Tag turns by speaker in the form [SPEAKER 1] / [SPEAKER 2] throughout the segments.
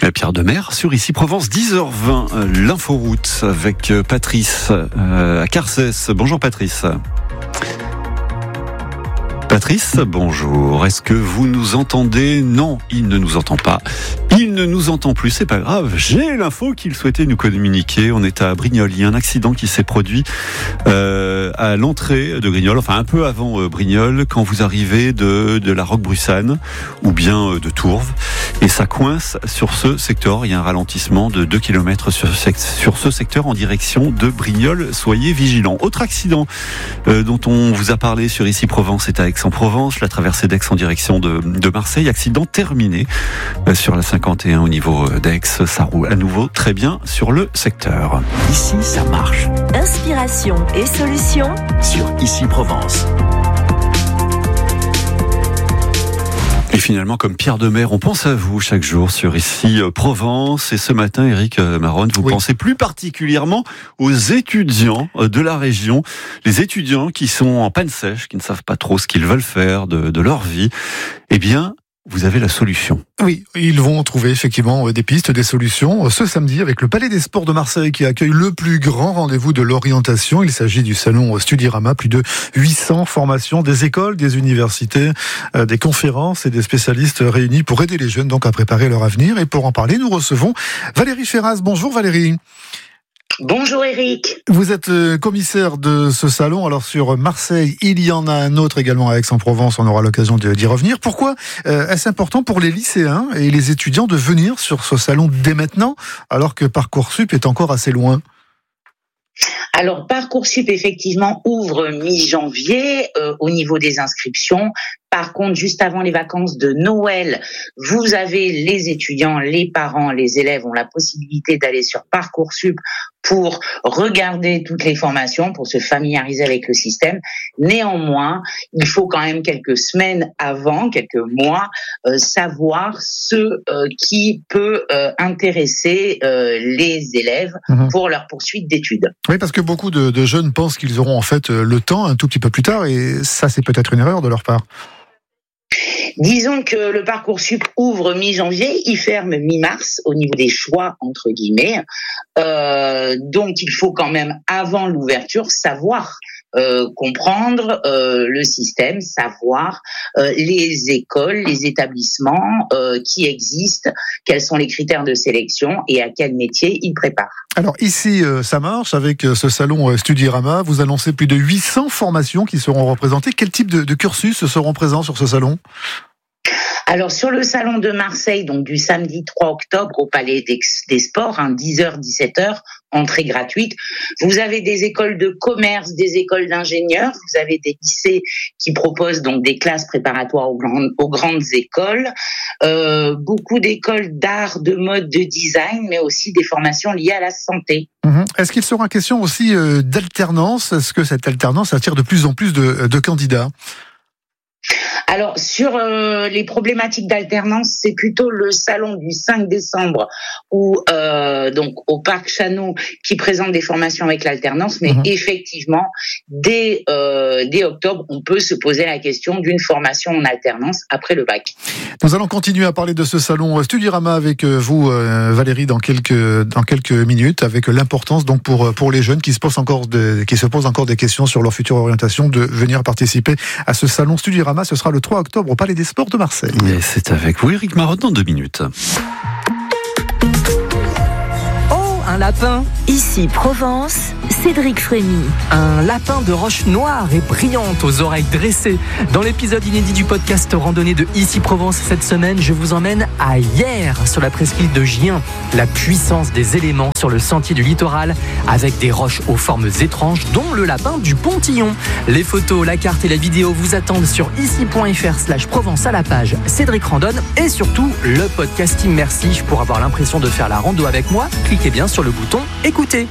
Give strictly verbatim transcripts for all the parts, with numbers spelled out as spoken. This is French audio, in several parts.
[SPEAKER 1] Pierre Demer sur Ici Provence, dix heures vingt, l'inforoute avec Patrice euh, à Carcès. Bonjour Patrice. Patrice, bonjour. Est-ce que vous nous entendez ? Non, il ne nous entend pas. Il ne nous entend plus, c'est pas grave. J'ai l'info qu'il souhaitait nous communiquer. On est à Brignoles. Il y a un accident qui s'est produit euh, à l'entrée de Brignoles, enfin un peu avant euh, Brignoles, quand vous arrivez de, de la Roquebrussanne ou bien euh, de Tourves. Et ça coince sur ce secteur. Il y a un ralentissement de deux kilomètres sur, sur ce secteur en direction de Brignoles. Soyez vigilants. Autre accident euh, dont on vous a parlé sur Ici Provence, c'est à Aix-en-Provence, la traversée d'Aix en direction de, de Marseille. Accident terminé euh, sur la cinquante et un au niveau d'Aix. Ça roule à nouveau très bien sur le secteur.
[SPEAKER 2] Ici, ça marche.
[SPEAKER 3] Inspiration et solutions
[SPEAKER 2] Sur Ici Provence.
[SPEAKER 1] Et finalement, comme Pierre Demer, on pense à vous chaque jour sur Ici Provence. Et ce matin, Éric Maronne, vous oui. pensez plus particulièrement aux étudiants de la région. Les étudiants qui sont en panne sèche, qui ne savent pas trop ce qu'ils veulent faire de, de leur vie. Eh bien, vous avez la solution.
[SPEAKER 4] Oui, ils vont trouver effectivement des pistes, des solutions. Ce samedi, avec le Palais des Sports de Marseille qui accueille le plus grand rendez-vous de l'orientation. Il s'agit du salon Studirama. Plus de huit cents formations, des écoles, des universités, des conférences et des spécialistes réunis pour aider les jeunes donc à préparer leur avenir. Et pour en parler, nous recevons Valérie Ferraz. Bonjour Valérie.
[SPEAKER 5] Bonjour Eric.
[SPEAKER 4] Vous êtes commissaire de ce salon. Alors sur Marseille, il y en a un autre également à Aix-en-Provence. On aura l'occasion d'y revenir. Pourquoi est-ce important pour les lycéens et les étudiants de venir sur ce salon dès maintenant, alors que Parcoursup est encore assez loin ?
[SPEAKER 5] Alors Parcoursup effectivement ouvre mi-janvier euh, au niveau des inscriptions. Par contre, juste avant les vacances de Noël, vous avez les étudiants, les parents, les élèves ont la possibilité d'aller sur Parcoursup pour regarder toutes les formations, pour se familiariser avec le système. Néanmoins, il faut quand même quelques semaines avant, quelques mois, euh, savoir ce euh, qui peut euh, intéresser euh, les élèves mmh. pour leur poursuite d'études.
[SPEAKER 4] Oui, parce que beaucoup de, de jeunes pensent qu'ils auront en fait le temps un tout petit peu plus tard, et ça, c'est peut-être une erreur de leur part.
[SPEAKER 5] Disons que le Parcoursup ouvre mi-janvier, il ferme mi-mars au niveau des choix, entre guillemets. Euh, donc, il faut quand même, avant l'ouverture, savoir euh, comprendre euh, le système, savoir euh, les écoles, les établissements euh, qui existent, quels sont les critères de sélection et à quel métier ils préparent.
[SPEAKER 4] Alors ici, ça marche avec ce salon Studirama. Vous annoncez plus de huit cents formations qui seront représentées. Quel type de, de cursus seront présents sur ce salon ?
[SPEAKER 5] Alors sur le salon de Marseille, donc du samedi trois octobre au Palais des, des Sports, hein, dix heures dix-sept heures, entrée gratuite. Vous avez des écoles de commerce, des écoles d'ingénieurs, vous avez des lycées qui proposent donc des classes préparatoires aux grandes, aux grandes écoles, euh, beaucoup d'écoles d'art, de mode, de design, mais aussi des formations liées à la santé.
[SPEAKER 4] Mmh. Est-ce qu'il sera question aussi euh, d'alternance ? Est-ce que cette alternance attire de plus en plus de, de candidats ?
[SPEAKER 5] Alors, sur euh, les problématiques d'alternance, c'est plutôt le salon du cinq décembre où, euh, donc, au Parc Chano, qui présente des formations avec l'alternance. Mais mmh. effectivement, dès, euh, dès octobre, on peut se poser la question d'une formation en alternance après le bac.
[SPEAKER 4] Nous allons continuer à parler de ce salon Studirama avec vous, euh, Valérie, dans quelques, dans quelques minutes, avec l'importance donc pour, pour les jeunes qui se posent encore de, qui se posent encore des questions sur leur future orientation de venir participer à ce salon Studirama. Ce sera le trois octobre au Palais des Sports de Marseille.
[SPEAKER 1] Et c'est avec vous, Éric Maronne, dans deux minutes.
[SPEAKER 6] Oh, un lapin.
[SPEAKER 3] Ici Provence, Cédric Frémy.
[SPEAKER 6] Un lapin de roche noire et brillante aux oreilles dressées. Dans l'épisode inédit du podcast randonnée de Ici Provence cette semaine, je vous emmène à Hyères, sur la presqu'île de Gien. La puissance des éléments sur le sentier du littoral, avec des roches aux formes étranges, dont le lapin du Pontillon. Les photos, la carte et la vidéo vous attendent sur ici.fr slash Provence à la page Cédric Randonne, et surtout le podcast immersif pour avoir l'impression de faire la rando avec moi. Cliquez bien sur le bouton écoutez.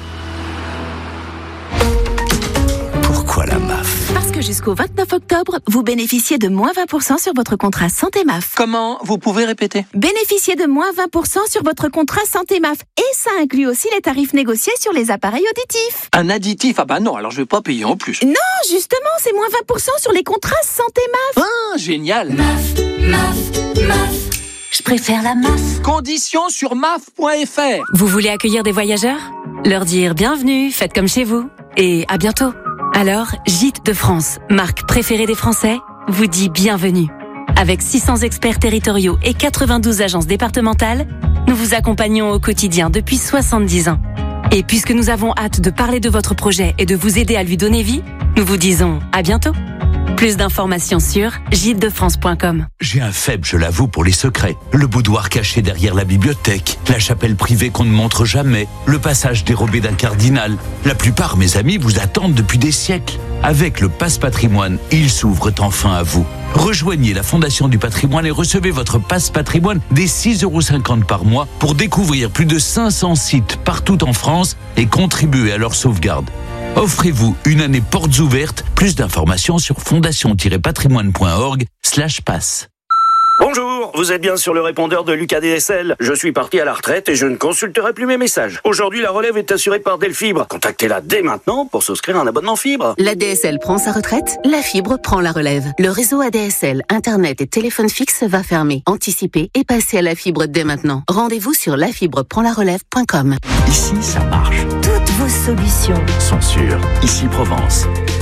[SPEAKER 2] Pourquoi la M A F ?
[SPEAKER 3] Parce que jusqu'au vingt-neuf octobre, vous bénéficiez de moins vingt pour cent sur votre contrat Santé M A F.
[SPEAKER 6] Comment ? Vous pouvez répéter ?
[SPEAKER 3] Bénéficiez de moins vingt pour cent sur votre contrat Santé M A F. Et ça inclut aussi les tarifs négociés sur les appareils auditifs.
[SPEAKER 6] Un additif ? Ah bah non, alors je vais pas payer en plus.
[SPEAKER 3] Non, justement, c'est moins vingt pour cent sur les contrats Santé M A F.
[SPEAKER 6] Ah, génial !
[SPEAKER 7] M A F, M A F, M A F. Je préfère la M A F.
[SPEAKER 8] Conditions sur M A F point F R.
[SPEAKER 9] Vous voulez accueillir des voyageurs ? Leur dire bienvenue, faites comme chez vous. Et à bientôt. Alors, Gîtes de France, marque préférée des Français, vous dit bienvenue. Avec six cents experts territoriaux et quatre-vingt-douze agences départementales, nous vous accompagnons au quotidien depuis soixante-dix ans. Et puisque nous avons hâte de parler de votre projet et de vous aider à lui donner vie, nous vous disons à bientôt. Plus d'informations sur gîtes de france point com.
[SPEAKER 2] J'ai un faible, je l'avoue, pour les secrets. Le boudoir caché derrière la bibliothèque, la chapelle privée qu'on ne montre jamais, le passage dérobé d'un cardinal. La plupart, mes amis, vous attendent depuis des siècles. Avec le Passe Patrimoine, ils s'ouvrent enfin à vous. Rejoignez la Fondation du Patrimoine et recevez votre Passe Patrimoine dès six euros cinquante par mois pour découvrir plus de cinq cents sites partout en France et contribuer à leur sauvegarde. Offrez-vous une année portes ouvertes. Plus d'informations sur fondation-patrimoine point org slash passe.
[SPEAKER 10] Bonjour, vous êtes bien sur le répondeur de Lucas D S L. Je suis parti à la retraite et je ne consulterai plus mes messages. Aujourd'hui, la relève est assurée par Delfibre. Contactez-la dès maintenant pour souscrire un abonnement fibre.
[SPEAKER 11] La D S L prend sa retraite, la fibre prend la relève. Le réseau A D S L, Internet et téléphone fixe va fermer. Anticipez et passez à la fibre dès maintenant. Rendez-vous sur la fibre prend la relève point com.
[SPEAKER 2] Ici, ça marche.
[SPEAKER 7] Toutes vos solutions
[SPEAKER 2] Sont sur Ici Provence.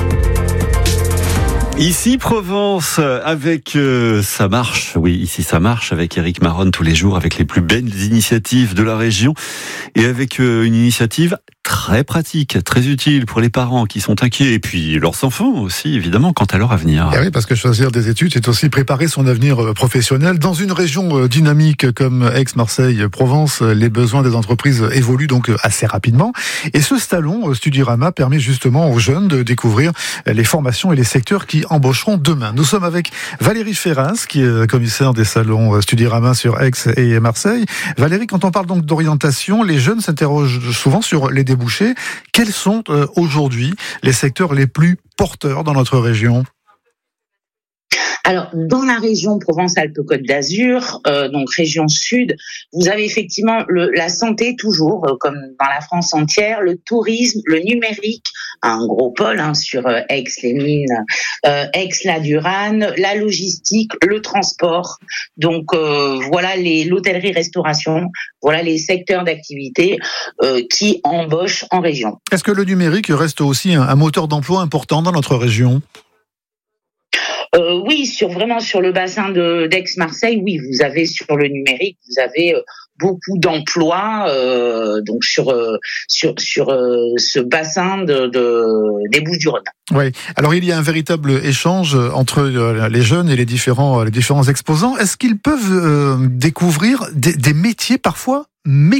[SPEAKER 1] Ici Provence, avec euh, ça marche, oui, ici ça marche, avec Éric Maronne tous les jours, avec les plus belles initiatives de la région, et avec euh, une initiative très pratique, très utile pour les parents qui sont inquiets, et puis leurs enfants aussi, évidemment, quant à leur avenir.
[SPEAKER 4] Et oui, parce que choisir des études, c'est aussi préparer son avenir professionnel. Dans une région dynamique comme Aix, Marseille, Provence, les besoins des entreprises évoluent donc assez rapidement. Et ce salon Studirama permet justement aux jeunes de découvrir les formations et les secteurs qui embaucheront demain. Nous sommes avec Valérie Ferraz, qui est commissaire des salons Studirama sur Aix et Marseille. Valérie, quand on parle donc d'orientation, les jeunes s'interrogent souvent sur les débouchés. Quels sont euh, aujourd'hui les secteurs les plus porteurs dans notre région ?
[SPEAKER 5] Alors, dans la région Provence-Alpes-Côte d'Azur, euh, donc région sud, vous avez effectivement le, la santé toujours, euh, comme dans la France entière, le tourisme, le numérique, un gros pôle hein, sur euh, Aix-les-Mines, euh, Aix-la-Durane, la logistique, le transport. Donc euh, voilà les l'hôtellerie-restauration, voilà les secteurs d'activité euh, qui embauchent en région.
[SPEAKER 4] Est-ce que le numérique reste aussi un, un moteur d'emploi important dans notre région ?
[SPEAKER 5] Euh, oui, sur vraiment sur le bassin de d'Aix-Marseille, oui, vous avez sur le numérique, vous avez euh, beaucoup d'emplois euh, donc sur euh, sur sur euh, ce bassin de, de des Bouches-du-Rhône.
[SPEAKER 4] Oui. Alors il y a un véritable échange entre euh, les jeunes et les différents les différents exposants. Est-ce qu'ils peuvent euh, découvrir des, des métiers parfois méconnus ?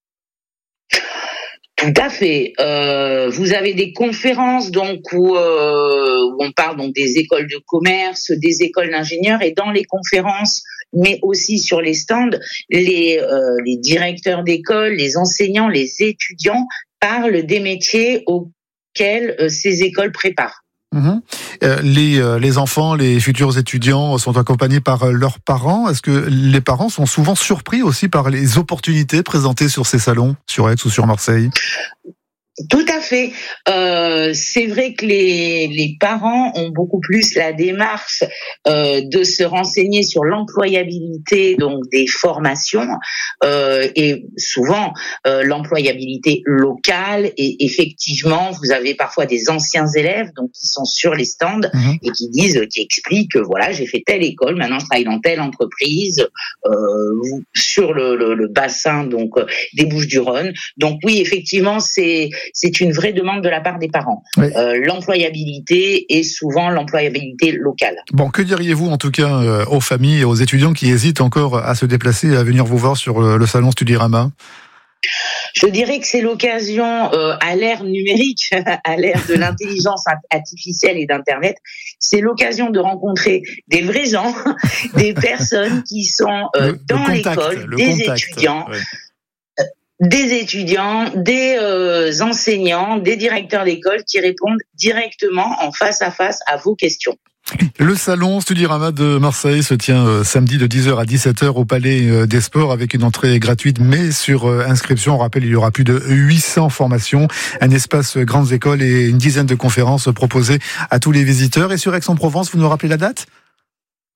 [SPEAKER 5] Tout à fait. Euh, vous avez des conférences donc où, euh, où on parle donc des écoles de commerce, des écoles d'ingénieurs, et dans les conférences, mais aussi sur les stands, les, euh, les directeurs d'école, les enseignants, les étudiants parlent des métiers auxquels euh, ces écoles préparent.
[SPEAKER 4] Mmh. Euh, les, euh, les enfants, les futurs étudiants sont accompagnés par euh, leurs parents. Est-ce que les parents sont souvent surpris aussi par les opportunités présentées sur ces salons, sur Aix ou sur Marseille ?
[SPEAKER 5] Tout à fait. Euh, c'est vrai que les, les parents ont beaucoup plus la démarche euh, de se renseigner sur l'employabilité donc des formations euh, et souvent euh, l'employabilité locale. Et effectivement, vous avez parfois des anciens élèves donc qui sont sur les stands mmh. et qui disent, qui expliquent, voilà, j'ai fait telle école, maintenant je travaille dans telle entreprise euh, sur le, le, le bassin donc des Bouches-du-Rhône. Donc oui, effectivement, c'est c'est une vraie demande de la part des parents. Oui. Euh, l'employabilité et souvent l'employabilité locale.
[SPEAKER 4] Bon, que diriez-vous en tout cas euh, aux familles et aux étudiants qui hésitent encore à se déplacer et à venir vous voir sur le, le salon Studirama ?
[SPEAKER 5] Je dirais que c'est l'occasion, euh, à l'ère numérique, à l'ère de l'intelligence artificielle et d'Internet, c'est l'occasion de rencontrer des vrais gens, des personnes qui sont euh, le, dans le contact, l'école, des contact, étudiants. Ouais. Des étudiants, des euh, enseignants, des directeurs d'école qui répondent directement en face à face à vos questions.
[SPEAKER 4] Le salon Studirama de Marseille se tient euh, samedi de dix heures à dix-sept heures au Palais euh, des Sports avec une entrée gratuite mais sur euh, inscription. On rappelle, il y aura plus de huit cents formations, un espace euh, grandes écoles et une dizaine de conférences proposées à tous les visiteurs. Et sur Aix-en-Provence, vous nous rappelez la date ?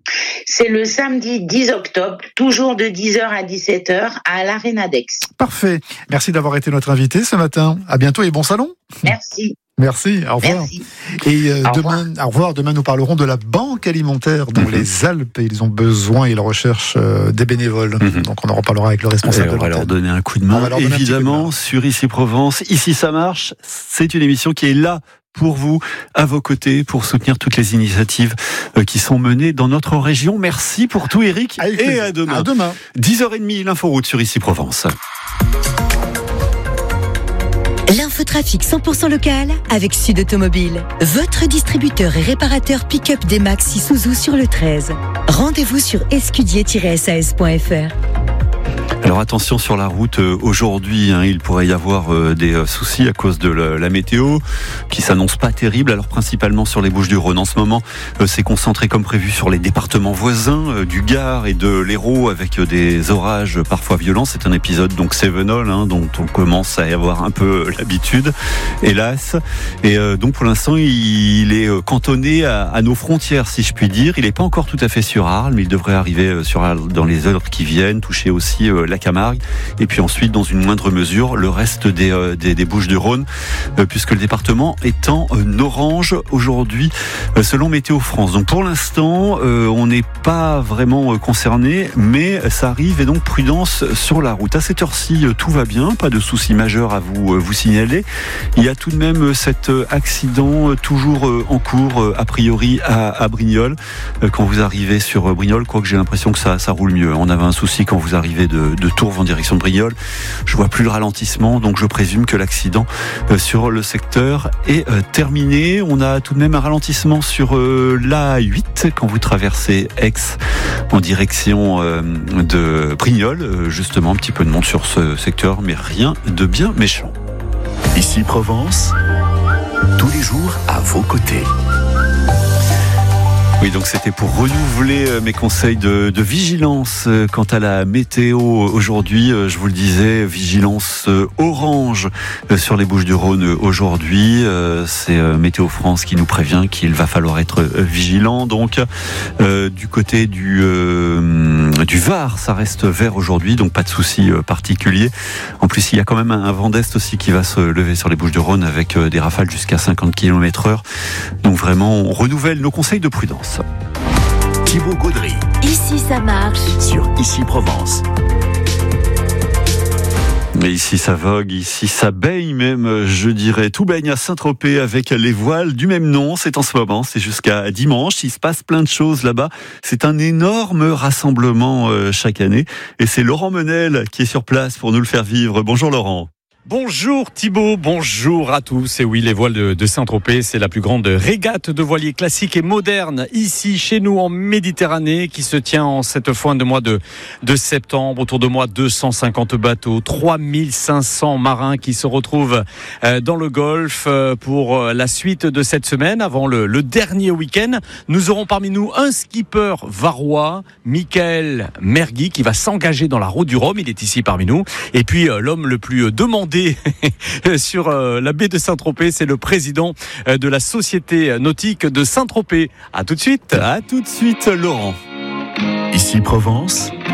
[SPEAKER 5] C'est le samedi dix octobre, toujours de dix heures à dix-sept heures à l'Arénadex.
[SPEAKER 4] Parfait. Merci d'avoir été notre invité ce matin. À bientôt et bon salon.
[SPEAKER 5] Merci.
[SPEAKER 4] Merci, au revoir.
[SPEAKER 5] Merci.
[SPEAKER 4] Et euh,
[SPEAKER 5] au
[SPEAKER 4] demain,
[SPEAKER 5] revoir.
[SPEAKER 4] au revoir. Demain, nous parlerons de la banque alimentaire dans mmh. les Alpes. Ils ont besoin, ils recherchent euh, des bénévoles. Mmh. Donc, on en reparlera avec le responsable.
[SPEAKER 1] Et on va leur donner un coup de main, évidemment, sur Ici Provence. Ici, ça marche. C'est une émission qui est là pour vous, à vos côtés, pour soutenir toutes les initiatives euh, qui sont menées dans notre région. Merci pour tout, Eric.
[SPEAKER 4] Avec
[SPEAKER 1] et
[SPEAKER 4] plaisir.
[SPEAKER 1] à demain.
[SPEAKER 4] À demain.
[SPEAKER 1] dix heures trente, l'inforoute sur Ici Provence.
[SPEAKER 12] L'infotrafic cent pour cent local avec Sud Automobile, votre distributeur et réparateur pick-up des Max Isuzu sur le treize. Rendez-vous sur escudier tiret s a s point f r.
[SPEAKER 1] Alors attention sur la route euh, aujourd'hui, hein, il pourrait y avoir euh, des euh, soucis à cause de la, la météo qui s'annonce pas terrible. Alors principalement sur les Bouches-du-Rhône en ce moment, euh, c'est concentré comme prévu sur les départements voisins euh, du Gard et de l'Hérault avec euh, des orages parfois violents. C'est un épisode donc Cévenol hein, dont on commence à y avoir un peu l'habitude, hélas. Et euh, donc pour l'instant il est euh, cantonné à, à nos frontières si je puis dire. Il n'est pas encore tout à fait sur Arles, mais il devrait arriver euh, sur Arles dans les heures qui viennent, toucher aussi euh, la Camargue, et puis ensuite dans une moindre mesure le reste des, euh, des, des Bouches-du-Rhône, euh, puisque le département est en euh, orange aujourd'hui euh, selon Météo France. Donc pour l'instant euh, on n'est pas vraiment euh, concerné, mais ça arrive et donc prudence sur la route. À cette heure-ci euh, tout va bien, pas de soucis majeurs à vous, euh, vous signaler. Il y a tout de même euh, cet euh, accident euh, toujours euh, en cours euh, a priori à, à Brignoles euh, quand vous arrivez sur euh, Brignoles, quoique j'ai l'impression que ça, ça roule mieux. On avait un souci quand vous arrivez de de Tourves en direction de Brignoles. Je vois plus le ralentissement, donc je présume que l'accident euh, sur le secteur est euh, terminé. On a tout de même un ralentissement sur euh, l'A huit quand vous traversez Aix en direction euh, de Brignoles. Euh, justement, un petit peu de monde sur ce secteur, mais rien de bien méchant.
[SPEAKER 2] Ici Provence, tous les jours à vos côtés.
[SPEAKER 1] Oui, donc c'était pour renouveler mes conseils de, de vigilance quant à la météo aujourd'hui. Je vous le disais, vigilance orange sur les Bouches-du-Rhône aujourd'hui. C'est Météo France qui nous prévient qu'il va falloir être vigilant. Donc, euh, du côté du, euh, du Var, ça reste vert aujourd'hui, donc pas de souci particulier. En plus, il y a quand même un vent d'est aussi qui va se lever sur les Bouches-du-Rhône avec des rafales jusqu'à cinquante kilomètres heure. Donc vraiment, on renouvelle nos conseils de prudence.
[SPEAKER 2] Thibaut Gaudry.
[SPEAKER 12] Ici ça marche.
[SPEAKER 2] Sur Ici Provence.
[SPEAKER 1] Mais ici ça vogue, ici ça baigne même, je dirais. Tout baigne à Saint-Tropez avec les voiles du même nom. C'est en ce moment, c'est jusqu'à dimanche. Il se passe plein de choses là-bas. C'est un énorme rassemblement euh, chaque année. Et c'est Laurent Menel qui est sur place pour nous le faire vivre. Bonjour Laurent.
[SPEAKER 13] Bonjour Thibaut, bonjour à tous. Et oui, les voiles de, de Saint-Tropez, c'est la plus grande régate de voiliers classiques et modernes ici, chez nous, en Méditerranée, qui se tient en cette fin de mois de, de septembre. Autour de moi, deux cent cinquante bateaux, trois mille cinq cents marins qui se retrouvent euh, dans le Golfe euh, pour euh, la suite de cette semaine. Avant le, le dernier week-end, nous aurons parmi nous un skipper varois, Michael Mergui, qui va s'engager dans la route du Rhum. Il est ici parmi nous. Et puis, euh, l'homme le plus demandé sur euh, la baie de Saint-Tropez, c'est le président euh, de la Société nautique de Saint-Tropez. À tout de suite.
[SPEAKER 1] À tout de suite, Laurent.
[SPEAKER 2] Ici Provence,